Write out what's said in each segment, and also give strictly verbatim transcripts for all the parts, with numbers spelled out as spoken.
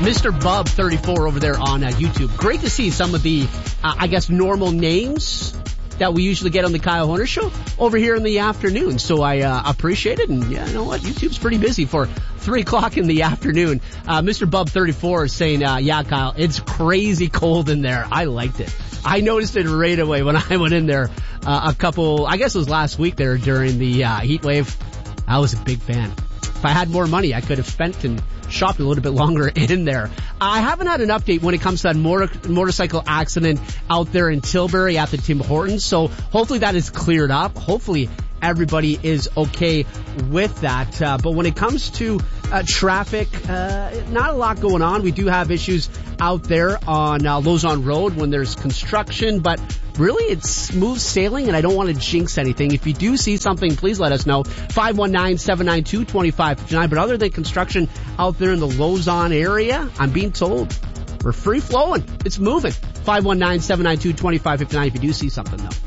Mister Bub thirty-four over there on uh, YouTube. Great to see some of the, uh, I guess, normal names that we usually get on the Kyle Horner Show over here in the afternoon. So I uh, appreciate it. And yeah, you know what? YouTube's pretty busy for three o'clock in the afternoon. Uh, Mister Bub thirty-four is saying, uh, yeah, Kyle, it's crazy cold in there. I liked it. I noticed it right away when I went in there uh, a couple, I guess it was last week there during the uh, heat wave. I was a big fan. If I had more money, I could have spent and shopped a little bit longer in there. I haven't had an update when it comes to that motor, motorcycle accident out there in Tilbury at the Tim Hortons. So hopefully that is cleared up. Hopefully everybody is okay with that. Uh, but when it comes to uh, traffic, uh, not a lot going on. We do have issues out there on uh, Lausanne Road when there's construction, but really it's smooth sailing, and I don't want to jinx anything. If you do see something, please let us know. five one nine, seven nine two, two five five nine. But other than construction out there in the Lausanne area, I'm being told we're free flowing. It's moving. five one nine, seven nine two, two five five nine if you do see something, though.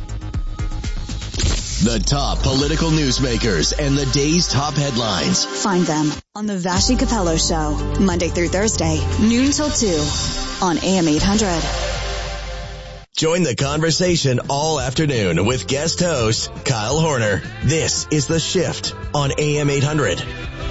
The top political newsmakers and the day's top headlines. Find them on the Vashi Capello Show, Monday through Thursday, noon till two, on A M eight hundred. Join the conversation all afternoon with guest host Kyle Horner. This is The Shift on A M eight hundred.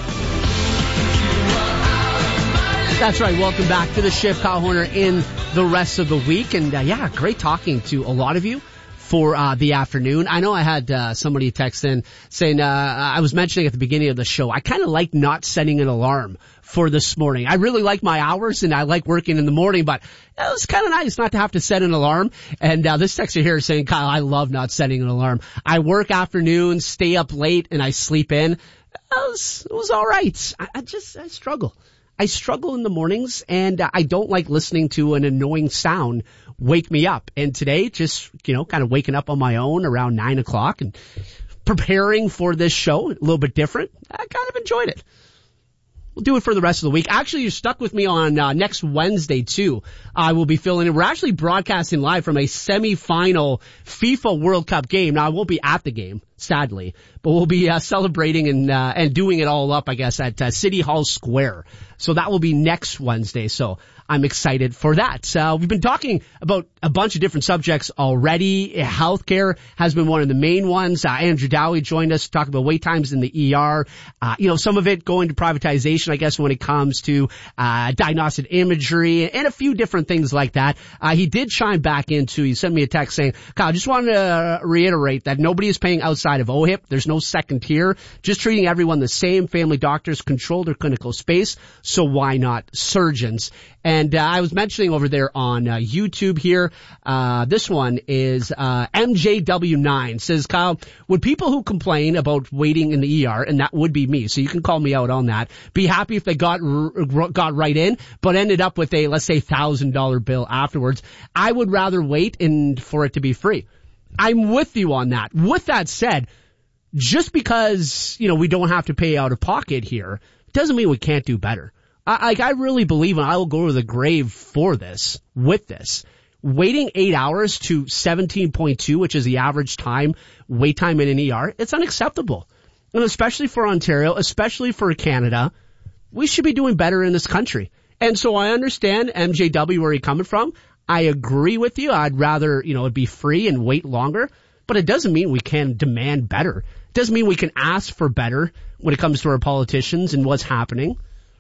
That's right. Welcome back to The Shift. Kyle Horner in the rest of the week. And uh, yeah, great talking to a lot of you for uh the afternoon. I know I had uh somebody text in saying, uh I was mentioning at the beginning of the show, I kind of like not setting an alarm for this morning. I really like my hours and I like working in the morning, but it was kind of nice not to have to set an alarm. And uh this texter here is saying, Kyle, I love not setting an alarm. I work afternoons, stay up late, and I sleep in. It was, it was all right. I, I just, I struggle. I struggle in the mornings, and uh, I don't like listening to an annoying sound wake me up. And today, just, you know, kind of waking up on my own around nine o'clock and preparing for this show, a little bit different. I kind of enjoyed it. We'll do it for the rest of the week. Actually, you're stuck with me on uh, next Wednesday, too. I will be filling in. We're actually broadcasting live from a semifinal FIFA World Cup game. Now, I won't be at the game, sadly, but we'll be uh, celebrating and uh, and doing it all up, I guess, at uh, City Hall Square. So that will be next Wednesday. So I'm excited for that. Uh, we've been talking about a bunch of different subjects already. Healthcare has been one of the main ones. Uh, Andrew Dowie joined us to talk about wait times in the E R. Uh, you know, some of it going to privatization, I guess, when it comes to uh diagnostic imagery and a few different things like that. Uh, he did chime back into, he sent me a text saying, Kyle, I just wanted to reiterate that nobody is paying outside of O H I P. There's no second tier. Just treating everyone the same. Family doctors control their clinical space. So why not surgeons? And uh, I was mentioning over there on uh, YouTube here, uh this one is uh M J W nine says, Kyle, would people who complain about waiting in the E R, and that would be me, so you can call me out on that, be happy if they got r- got right in, but ended up with a, let's say, one thousand dollars bill afterwards? I would rather wait and for it to be free. I'm with you on that. With that said, just because, you know, we don't have to pay out of pocket here doesn't mean we can't do better. I, like, I really believe, and I will go to the grave for this, with this. Waiting eight hours to seventeen point two, which is the average time, wait time in an E R, it's unacceptable. And especially for Ontario, especially for Canada, we should be doing better in this country. And so I understand, M J W, where you're coming from. I agree with you. I'd rather, you know, it be free and wait longer. But it doesn't mean we can demand better. It doesn't mean we can ask for better when it comes to our politicians and what's happening.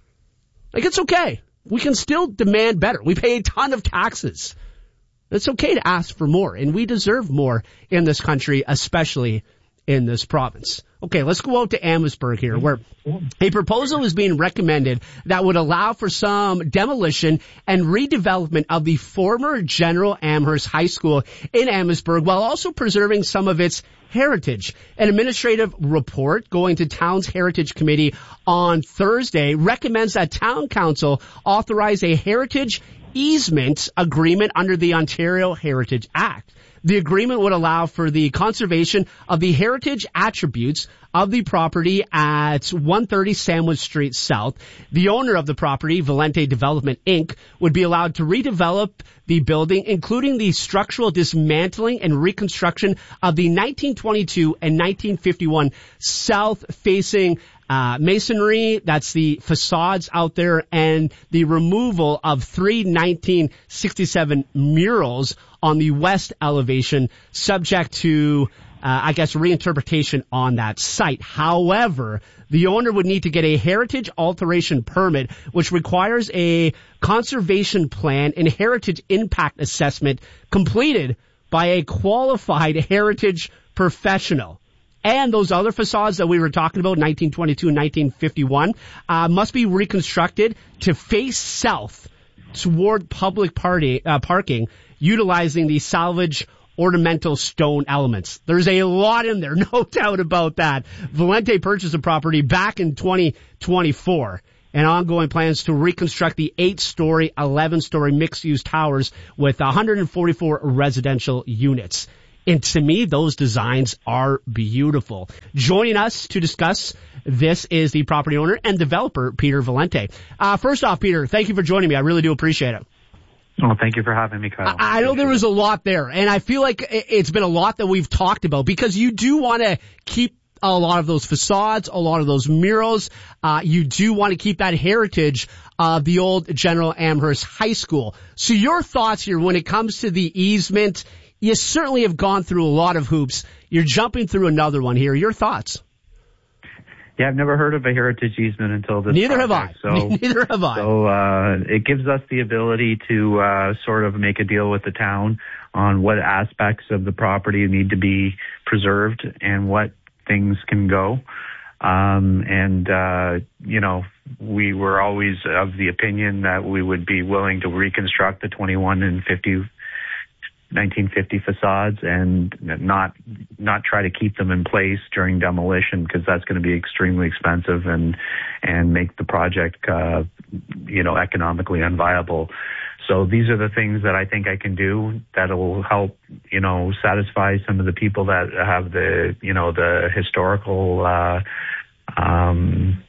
Like, it's okay. We can still demand better. We pay a ton of taxes. It's okay to ask for more, and we deserve more in this country, especially in this province. Okay, let's go out to Amherstburg here, where a proposal is being recommended that would allow for some demolition and redevelopment of the former General Amherst High School in Amherstburg, while also preserving some of its heritage. An administrative report going to Town's Heritage Committee on Thursday recommends that Town Council authorize a heritage easement agreement under the Ontario Heritage Act. The agreement would allow for the conservation of the heritage attributes of the property at one thirty Sandwich Street South. The owner of the property, Valente Development, Incorporated, would be allowed to redevelop the building, including the structural dismantling and reconstruction of the nineteen twenty-two and nineteen fifty-one south-facing uh, masonry, that's the facades out there, and the removal of three nineteen sixty-seven murals on the west elevation, subject to, uh, I guess, reinterpretation on that site. However, the owner would need to get a heritage alteration permit, which requires a conservation plan and heritage impact assessment completed by a qualified heritage professional. And those other facades that we were talking about, nineteen twenty-two and nineteen fifty-one, uh, must be reconstructed to face south toward public party, uh, parking, utilizing the salvage ornamental stone elements. There's a lot in there, no doubt about that. Valente purchased the property back in twenty twenty-four, and ongoing plans to reconstruct the eight-story, eleven-story mixed-use towers with one hundred forty-four residential units. And to me, those designs are beautiful. Joining us to discuss this is the property owner and developer, Peter Valente. Uh, first off, Peter, thank you for joining me. I really do appreciate it. Oh, thank you for having me, Kyle. I, I know there was a lot there, and I feel like it's been a lot that we've talked about because you do want to keep a lot of those facades, a lot of those murals. Uh, you do want to keep that heritage of the old General Amherst High School. So your thoughts here when it comes to the easement, you certainly have gone through a lot of hoops. You're jumping through another one here. Your thoughts? Yeah, I've never heard of a heritage easement until this Neither project, have I. So, Neither have I. So uh, it gives us the ability to uh, sort of make a deal with the town on what aspects of the property need to be preserved and what things can go. Um, and, uh, you know, we were always of the opinion that we would be willing to reconstruct the twenty-one and fifty nineteen fifty facades and not not try to keep them in place during demolition, because that's going to be extremely expensive and and make the project uh, you know economically unviable. So these are the things that I think I can do that'll help you know satisfy some of the people that have the you know the historical uh, um,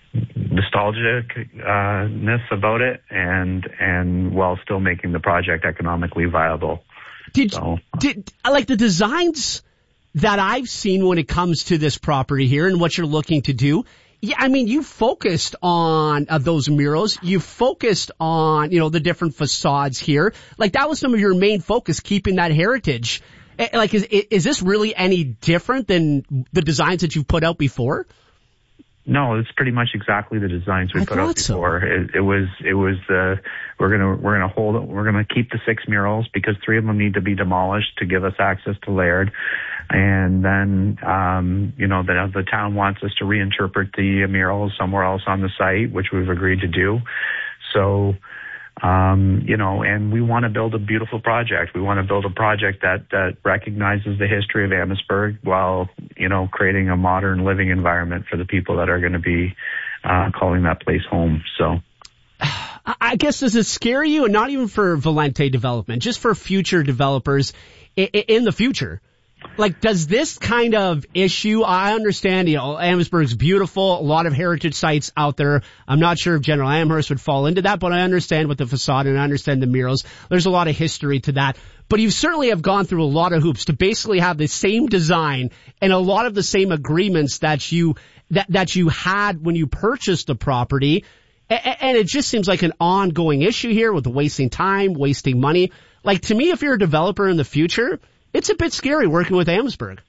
nostalgic-ness about it, and and while still making the project economically viable. Did, so, did like the designs that I've seen when it comes to this property here and what you're looking to do? Yeah, I mean, you focused on uh, those murals. You focused on, you know, the different facades here. Like that was some of your main focus, keeping that heritage. Like, is is this really any different than the designs that you've put out before? No, it's pretty much exactly the designs we I put out before. So. It, it was, it was the, we're gonna, we're gonna hold it, we're gonna keep the six murals because three of them need to be demolished to give us access to Laird. And then, um, you know, the, the town wants us to reinterpret the murals somewhere else on the site, which we've agreed to do. So, um, you know, and we want to build a beautiful project. We want to build a project that, that recognizes the history of Amherstburg while, you know, creating a modern living environment for the people that are going to be uh, calling that place home. So, I guess, does it scare you? And not even for Valente development, just for future developers in the future. Like, does this kind of issue, I understand, you know, Amherstburg's beautiful, a lot of heritage sites out there. I'm not sure if General Amherst would fall into that, but I understand with the facade and I understand the murals. There's a lot of history to that. But you certainly have gone through a lot of hoops to basically have the same design and a lot of the same agreements that you, that, that you had when you purchased the property. And it just seems like an ongoing issue here with wasting time, wasting money. Like, to me, if you're a developer in the future, it's a bit scary working with Amherstburg.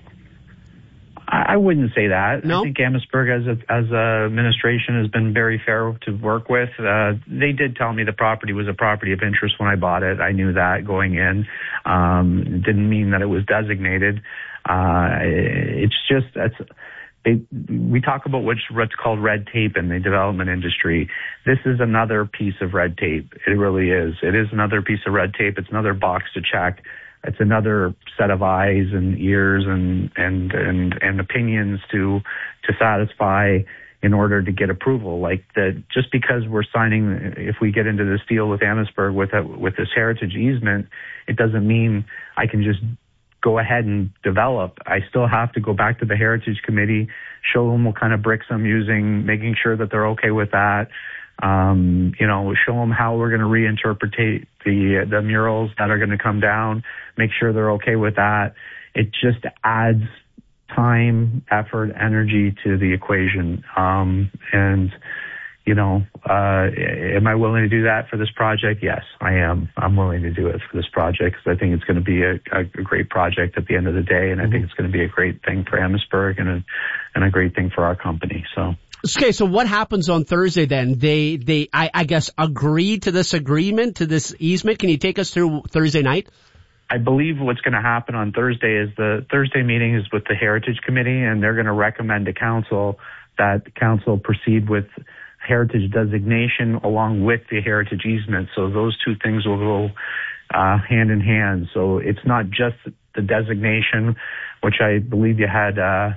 I wouldn't say that. No? I think Amherstburg as a, as a administration has been very fair to work with. Uh, they did tell me the property was a property of interest when I bought it. I knew that going in. Um, it didn't mean that it was designated. Uh, it's just, that's, they, we talk about what's, what's called red tape in the development industry. This is another piece of red tape. It really is. It is another piece of red tape. It's another box to check. It's another set of eyes and ears and, and, and, and opinions to, to satisfy in order to get approval. Like that, just because we're signing, if we get into this deal with Amherstburg with a, with this heritage easement, it doesn't mean I can just go ahead and develop. I still have to go back to the Heritage Committee, show them what kind of bricks I'm using, making sure that they're okay with that. Um, you know, show them how we're going to reinterpret the the murals that are going to come down, make sure they're okay with that. It just adds time, effort, energy to the equation. Um, and, you know, uh, am I willing to do that for this project? Yes, I am. I'm willing to do it for this project because I think it's going to be a, a great project at the end of the day, and I think it's going to be a great thing for Amherstburg and a, and a great thing for our company. So. Okay, so what happens on Thursday then? They, they, I, I guess, agreed to this agreement, to this easement. Can you take us through Thursday night? I believe what's going to happen on Thursday is the Thursday meeting is with the Heritage Committee, and they're going to recommend to council that council proceed with heritage designation along with the heritage easement. So those two things will go uh, hand in hand. So it's not just the designation, which I believe you had uh,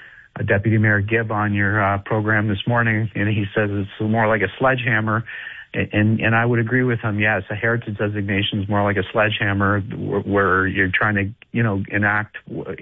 a Deputy Mayor Gibb on your uh, program this morning, and he says it's more like a sledgehammer. And and I would agree with him. Yes, a heritage designation is more like a sledgehammer, where you're trying to, you know, enact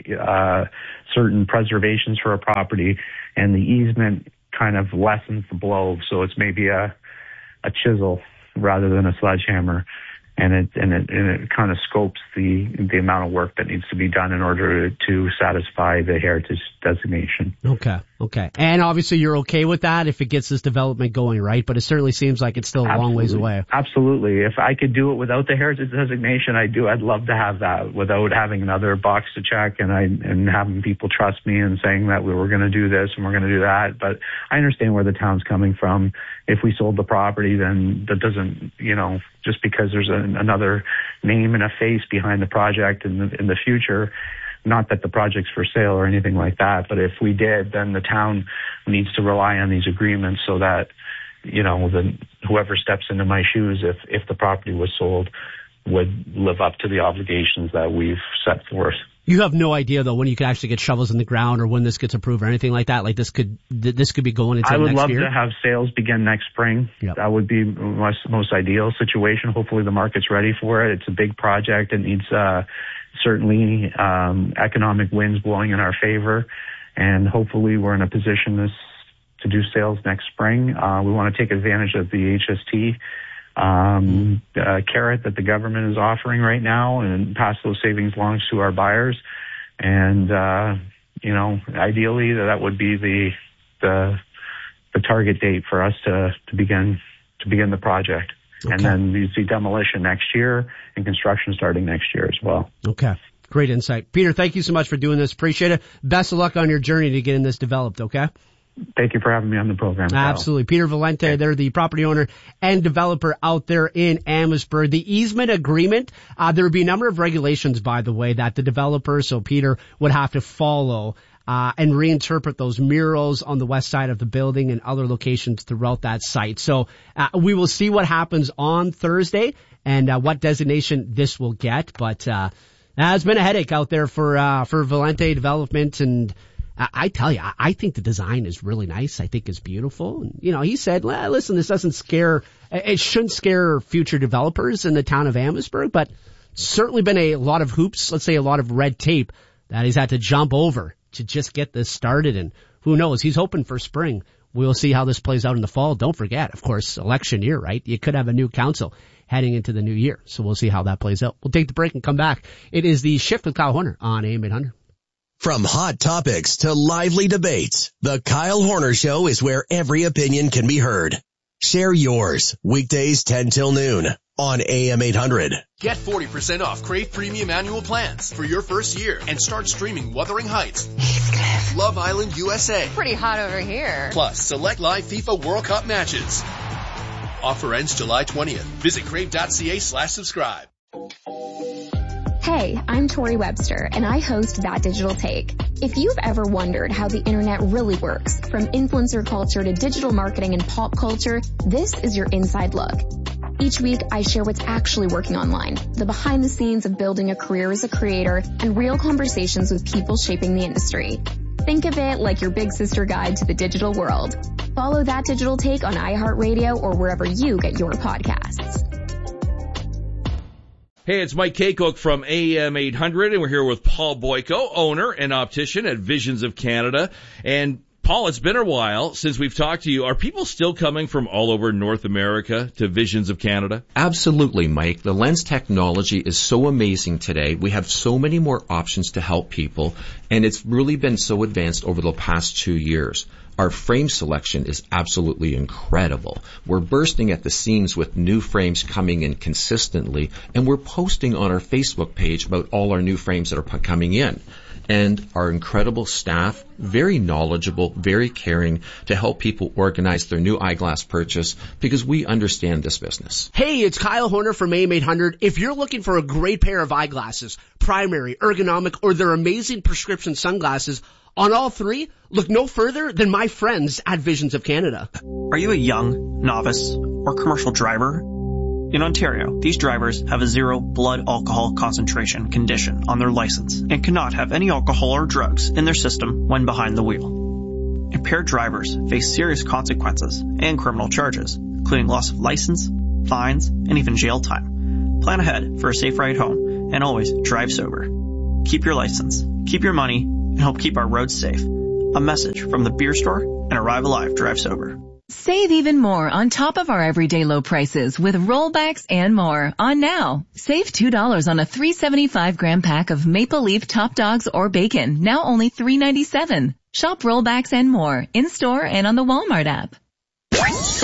uh, certain preservations for a property, and the easement kind of lessens the blow. So it's maybe a a chisel rather than a sledgehammer, and it and it and it kind of scopes the the amount of work that needs to be done in order to satisfy the heritage designation. Okay, okay, and obviously you're okay with that if it gets this development going, right? But it certainly seems like it's still a Absolutely. long ways away. Absolutely. If I could do it without the heritage designation, I do. I'd love to have that without having another box to check and I and having people trust me and saying that we were going to do this and we're going to do that. But I understand where the town's coming from. If we sold the property, then that doesn't, you know, just because there's a, another name and a face behind the project in the, in the future. Not that the project's for sale or anything like that, but if we did, then the town needs to rely on these agreements so that, you know, the, whoever steps into my shoes, if, if the property was sold, would live up to the obligations that we've set forth. You have no idea though when you could actually get shovels in the ground or when this gets approved or anything like that. Like this could this could be going into next year. I would love to have sales begin next spring. Yep. That would be my most ideal situation. Hopefully the market's ready for it. It's a big project. It needs uh, certainly um, economic winds blowing in our favor, and hopefully we're in a position to to do sales next spring. Uh, we want to take advantage of the H S T um, uh, carrot that the government is offering right now and pass those savings along to our buyers. And, uh, you know, ideally that would be the, the, the target date for us to, to begin, to begin the project. Okay. And then you see demolition next year and construction starting next year as well. Okay. Great insight. Peter, thank you so much for doing this. Appreciate it. Best of luck on your journey to getting this developed. Okay. Thank you for having me on the program, Kyle. Absolutely. Peter Valente, okay. They're the property owner and developer out there in Amherstburg. The easement agreement, uh, there would be a number of regulations, by the way, that the developer, so Peter, would have to follow uh, and reinterpret those murals on the west side of the building and other locations throughout that site. So uh, we will see what happens on Thursday and uh, what designation this will get. But uh, it's been a headache out there for uh, for Valente Development, and I tell you, I think the design is really nice. I think it's beautiful. And, you know, he said, well, listen, this doesn't scare, it shouldn't scare future developers in the town of Amherstburg, but certainly been a lot of hoops, let's say a lot of red tape that he's had to jump over to just get this started. And who knows, he's hoping for spring. We'll see how this plays out in the fall. Don't forget, of course, election year, right? You could have a new council heading into the new year. So we'll see how that plays out. We'll take the break and come back. It is the Shift with Kyle Horner on A M eight hundred. From hot topics to lively debates, the Kyle Horner Show is where every opinion can be heard. Share yours, weekdays ten till noon on A M eight hundred. Get forty percent off Crave Premium annual plans for your first year and start streaming Wuthering Heights, Heathcliff, Love Island U S A. Pretty hot over here. Plus select live FIFA World Cup matches. Offer ends July twentieth. Visit crave.ca slash subscribe. Hey, I'm Tori Webster, and I host That Digital Take. If you've ever wondered how the internet really works, from influencer culture to digital marketing and pop culture, this is your inside look. Each week, I share what's actually working online, the behind the scenes of building a career as a creator, and real conversations with people shaping the industry. Think of it like your big sister guide to the digital world. Follow That Digital Take on iHeartRadio or wherever you get your podcasts. Hey, it's Mike Kaycook from A M eight hundred, and we're here with Paul Boyko, owner and optician at Visions of Canada. And Paul, it's been a while since we've talked to you. Are people still coming from all over North America to Visions of Canada? Absolutely, Mike. The lens technology is so amazing today. We have so many more options to help people, and it's really been so advanced over the past two years. Our frame selection is absolutely incredible. We're bursting at the seams with new frames coming in consistently, and we're posting on our Facebook page about all our new frames that are coming in. And our incredible staff, very knowledgeable, very caring to help people organize their new eyeglass purchase because we understand this business. Hey, it's Kyle Horner from A M eight hundred. If you're looking for a great pair of eyeglasses, primary, ergonomic, or their amazing prescription sunglasses, on all three, look no further than my friends at Visions of Canada. Are you a young, novice, or commercial driver? In Ontario, these drivers have a zero blood alcohol concentration condition on their license and cannot have any alcohol or drugs in their system when behind the wheel. Impaired drivers face serious consequences and criminal charges, including loss of license, fines, and even jail time. Plan ahead for a safe ride home and always drive sober. Keep your license, keep your money, and help keep our roads safe. A message from the Beer Store and Arrive Alive Drive Sober. Save even more on top of our everyday low prices with rollbacks and more on now. Save two dollars on a three seventy-five gram pack of Maple Leaf Top Dogs or bacon, now only three ninety-seven. Shop rollbacks and more in store and on the Walmart app. Disaster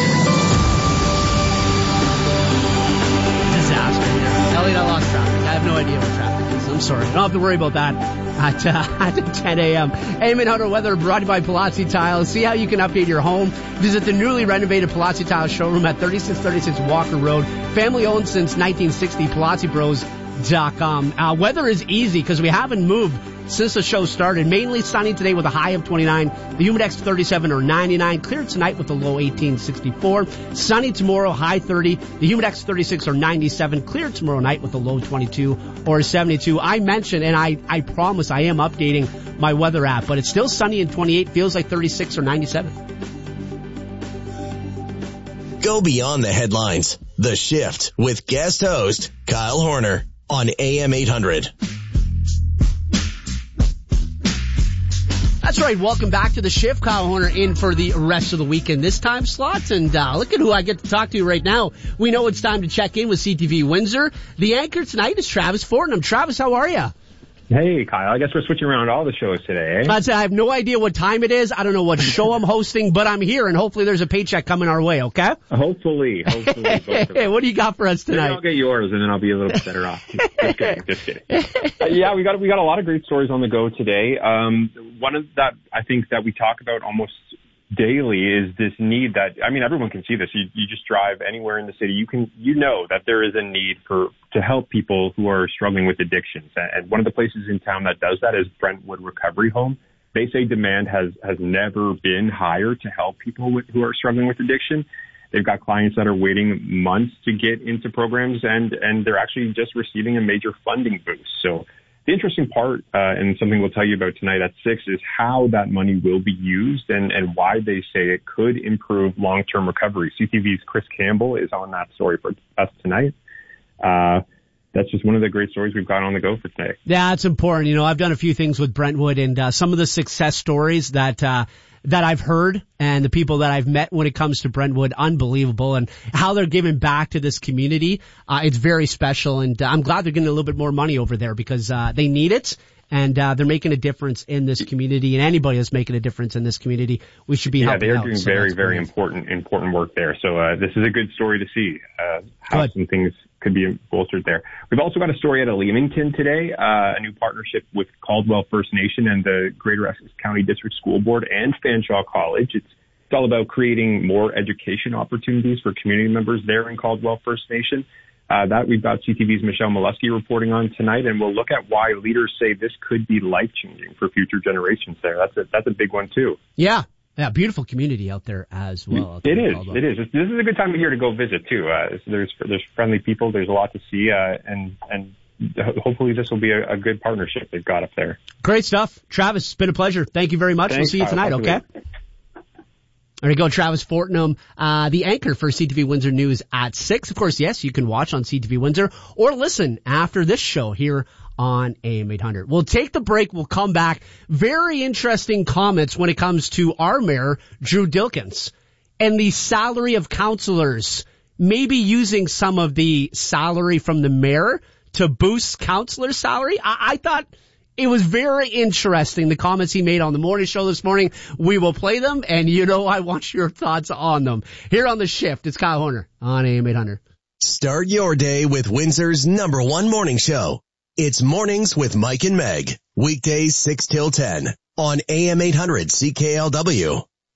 here. Elliot, I lost traffic. I have no idea what traffic is. I'm sorry. I don't have to worry about that at, uh, at ten a.m. A M eight hundred weather brought to you by Palazzi Tile. See how you can update your home. Visit the newly renovated Palazzi Tile showroom at thirty-six thirty-six Walker Road. Family owned since nineteen sixty, Palazzi Bros dot com. Uh, weather is easy because we haven't moved since the show started. Mainly sunny today with a high of twenty-nine. The humidex thirty-seven or ninety-nine. Clear tonight with a low eighteen sixty-four. Sunny tomorrow, high thirty. The humidex thirty-six or ninety-seven. Clear tomorrow night with a low twenty-two or seventy-two. I mentioned, and I, I promise I am updating my weather app, but it's still sunny and twenty-eight. Feels like thirty-six or ninety-seven. Go beyond the headlines. The Shift with guest host Kyle Horner on A M eight hundred. That's right. Welcome back to The Shift. Kyle Horner in for the rest of the week in this time slot. And uh, look at who I get to talk to right now. We know it's time to check in with C T V Windsor. The anchor tonight is Travis Fortnum. Travis, how are you? Hey, Kyle. I guess we're switching around all the shows today, eh? I'd say I have no idea what time it is. I don't know what show I'm hosting, but I'm here, and hopefully there's a paycheck coming our way, okay? Hopefully. Hopefully. Hey, what do you got for us tonight? Maybe I'll get yours, and then I'll be a little bit better off. Just kidding. Just kidding. Uh, yeah, we got we got a lot of great stories on the go today. Um, one of that I think that we talk about almost daily is this need that, I mean, everyone can see this. You, you just drive anywhere in the city. You can, you know that there is a need for, to help people who are struggling with addictions. And one of the places in town that does that is Brentwood Recovery Home. They say demand has, has never been higher to help people with, who are struggling with addiction. They've got clients that are waiting months to get into programs, and, and they're actually just receiving a major funding boost. So the interesting part, uh, and something we'll tell you about tonight at six, is how that money will be used and, and why they say it could improve long-term recovery. C T V's Chris Campbell is on that story for us tonight. Uh, that's just one of the great stories we've got on the go for today. Yeah, it's important. You know, I've done a few things with Brentwood, and uh, some of the success stories that uh that I've heard and the people that I've met when it comes to Brentwood, unbelievable, and how they're giving back to this community. Uh, it's very special, and uh, I'm glad they're getting a little bit more money over there because uh, they need it, and uh, they're making a difference in this community, and anybody that's making a difference in this community, we should be yeah, helping they're out. doing So very, that's very great. important, important work there. So uh, this is a good story to see uh, how Good. some things could be bolstered there. We've also got a story out of Leamington today, uh, a new partnership with Caldwell First Nation and the Greater Essex County District School Board and Fanshawe College. It's, it's all about creating more education opportunities for community members there in Caldwell First Nation. Uh, that we've got C T V's Michelle Molesky reporting on tonight, and we'll look at why leaders say this could be life-changing for future generations there. That's a, that's a big one, too. Yeah. Yeah, beautiful community out there as well. Out It there is. Caldwell. It is. This is a good time of year to go visit too. Uh, there's there's friendly people. There's a lot to see, uh, and and hopefully this will be a, a good partnership they've got up there. Great stuff. Travis, it's been a pleasure. Thank you very much. Thanks, we'll see you Kyle. tonight, Talk to okay? you. There you go, Travis Fortnum, uh, the anchor for C T V Windsor News at six. Of course, yes, you can watch on C T V Windsor or listen after this show here on A M eight hundred. We'll take the break. We'll come back. Very interesting comments when it comes to our mayor, Drew Dilkens, and the salary of councillors, maybe using some of the salary from the mayor to boost councillor salary. I, I thought it was very interesting, the comments he made on the morning show this morning. We will play them, and you know I want your thoughts on them. Here on The Shift, it's Kyle Horner on A M eight hundred. Start your day with Windsor's number one morning show. It's Mornings with Mike and Meg. Weekdays six till ten on A M eight hundred C K L W.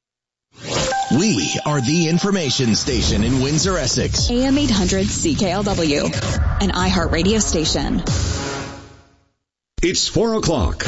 We are the information station in Windsor, Essex. A M eight hundred C K L W, an iHeart radio station. It's four o'clock.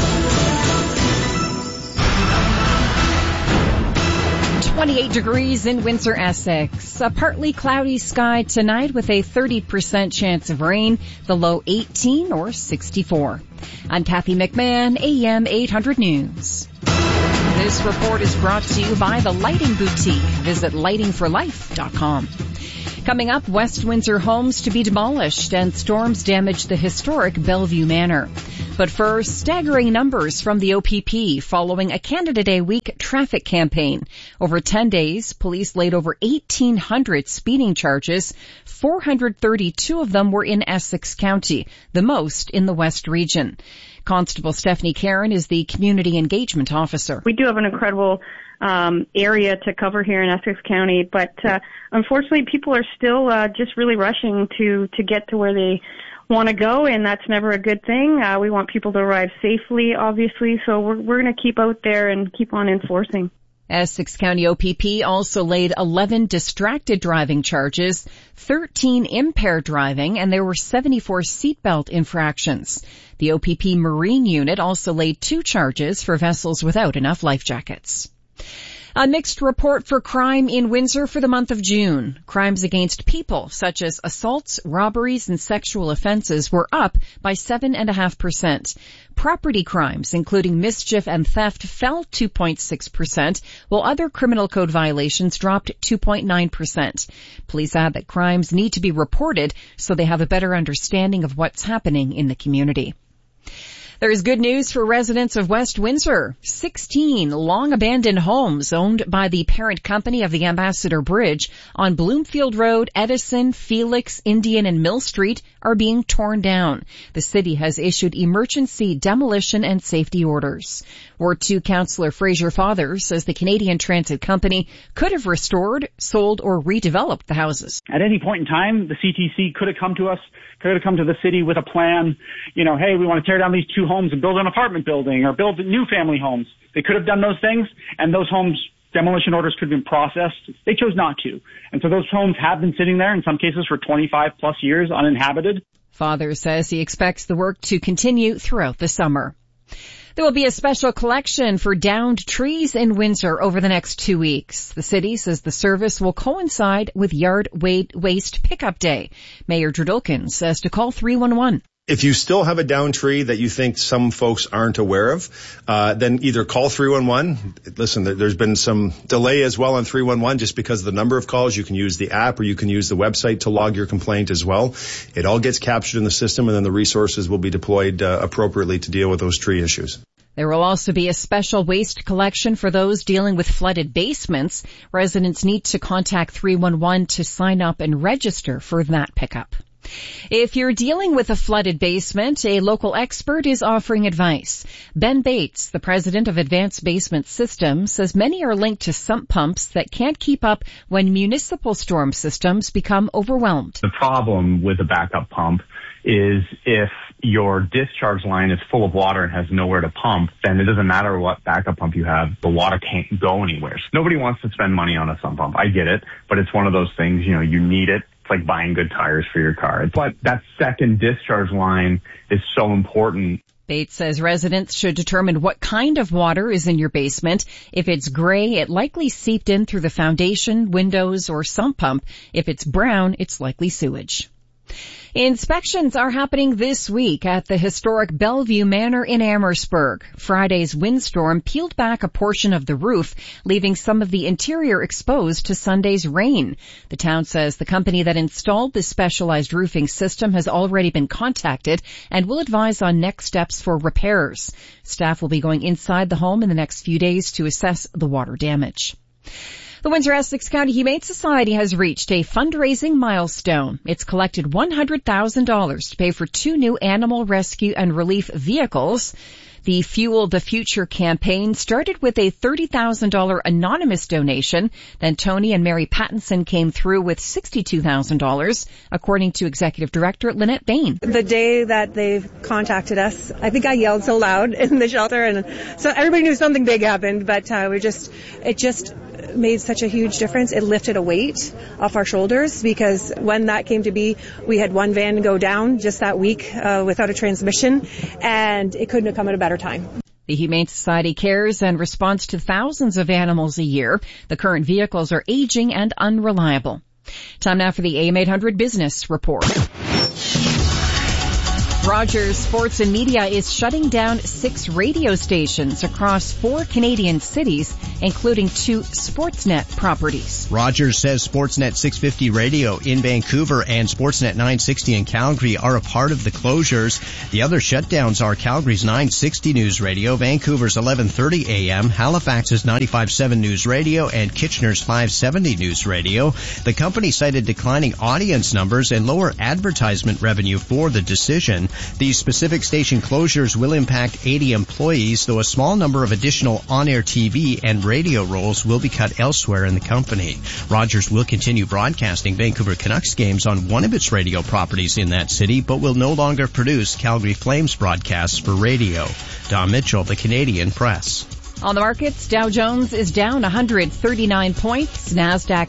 twenty-eight degrees in Windsor, Essex. A partly cloudy sky tonight with a thirty percent chance of rain. The low eighteen or sixty-four. I'm Kathy McMahon, A M eight hundred News. This report is brought to you by the Lighting Boutique. Visit lighting for life dot com. Coming up, West Windsor homes to be demolished and storms damage the historic Bellevue Manor. But first, staggering numbers from the O P P following a Canada Day week traffic campaign. Over ten days, police laid over eighteen hundred speeding charges. four hundred thirty-two of them were in Essex County, the most in the West region. Constable Stephanie Karen is the Community Engagement Officer. We do have an incredible um, area to cover here in Essex County, but uh, unfortunately people are still uh, just really rushing to, to get to where they want to go, and that's never a good thing. Uh, we want people to arrive safely, obviously, so we're, we're going to keep out there and keep on enforcing. Essex County O P P also laid eleven distracted driving charges, thirteen impaired driving, and there were seventy-four seatbelt infractions. The O P P Marine Unit also laid two charges for vessels without enough life jackets. A mixed report for crime in Windsor for the month of June. Crimes against people, such as assaults, robberies, and sexual offenses, were up by seven point five percent. Property crimes, including mischief and theft, fell two point six percent, while other criminal code violations dropped two point nine percent. Police add that crimes need to be reported so they have a better understanding of what's happening in the community. There is good news for residents of West Windsor. sixteen long-abandoned homes owned by the parent company of the Ambassador Bridge on Bloomfield Road, Edison, Felix, Indian, and Mill Street are being torn down. The city has issued emergency demolition and safety orders. Ward two Councillor Fraser Fathers says the Canadian Transit Company could have restored, sold, or redeveloped the houses. At any point in time, the C T C could have come to us, could have come to the city with a plan, you know, hey, we want to tear down these two homes and build an apartment building or build new family homes. They could have done those things, and those homes, demolition orders could have been processed. They chose not to. And so those homes have been sitting there, in some cases for twenty-five plus years, uninhabited. Father says he expects the work to continue throughout the summer. There will be a special collection for downed trees in Windsor over the next two weeks. The city says the service will coincide with Yard Waste Pickup Day. Mayor Drew Dilkens says to call three one one. If you still have a downed tree that you think some folks aren't aware of, uh, then either call three one one. Listen, there's been some delay as well on three one one just because of the number of calls. You can use the app or you can use the website to log your complaint as well. It all gets captured in the system, and then the resources will be deployed uh, appropriately to deal with those tree issues. There will also be a special waste collection for those dealing with flooded basements. Residents need to contact three one one to sign up and register for that pickup. If you're dealing with a flooded basement, a local expert is offering advice. Ben Bates, the president of Advanced Basement Systems, says many are linked to sump pumps that can't keep up when municipal storm systems become overwhelmed. The problem with a backup pump is if your discharge line is full of water and has nowhere to pump, then it doesn't matter what backup pump you have, the water can't go anywhere. Nobody wants to spend money on a sump pump. I get it, but it's one of those things, you know, you need it. It's like buying good tires for your car. But that second discharge line is so important. Bates says residents should determine what kind of water is in your basement. If it's gray, it likely seeped in through the foundation, windows, or sump pump. If it's brown, it's likely sewage. Inspections are happening this week at the historic Bellevue Manor in Amherstburg. Friday's windstorm peeled back a portion of the roof, leaving some of the interior exposed to Sunday's rain. The town says the company that installed this specialized roofing system has already been contacted and will advise on next steps for repairs. Staff will be going inside the home in the next few days to assess the water damage. The Windsor-Essex County Humane Society has reached a fundraising milestone. It's collected one hundred thousand dollars to pay for two new animal rescue and relief vehicles. The Fuel the Future campaign started with a thirty thousand dollars anonymous donation. Then Tony and Mary Pattinson came through with sixty-two thousand dollars, according to Executive Director Lynette Bain. The day that they contacted us, I think I yelled so loud in the shelter, and so everybody knew something big happened, but uh, we just, it just made such a huge difference. It lifted a weight off our shoulders, because when that came to be, we had one van go down just that week uh, without a transmission, and it couldn't have come at a better time. The Humane Society cares and responds to thousands of animals a year. The current vehicles are aging and unreliable. Time now for the A M eight hundred Business Report. Rogers Sports and Media is shutting down six radio stations across four Canadian cities, including two Sportsnet properties. Rogers says Sportsnet six fifty Radio in Vancouver and Sportsnet nine sixty in Calgary are a part of the closures. The other shutdowns are Calgary's nine sixty News Radio, Vancouver's eleven thirty A M, Halifax's ninety-five point seven News Radio, and Kitchener's five seventy News Radio. The company cited declining audience numbers and lower advertisement revenue for the decision. These specific station closures will impact eighty employees, though a small number of additional on-air T V and radio roles will be cut elsewhere in the company. Rogers will continue broadcasting Vancouver Canucks games on one of its radio properties in that city, but will no longer produce Calgary Flames broadcasts for radio. Don Mitchell, the Canadian Press. On the markets, Dow Jones is down one hundred thirty-nine points, NASDAQ